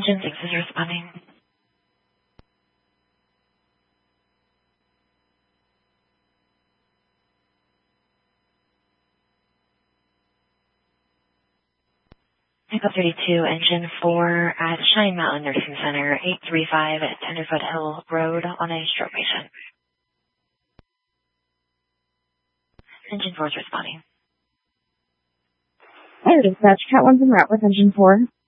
Engine 6 is responding. Echo 32, Engine 4 at Cheyenne Mountain Nursing Center, 835 at Tenderfoot Hill Road on a stroke patient. Engine 4 is responding. Air dispatch, Cat 1's en route with Engine 4.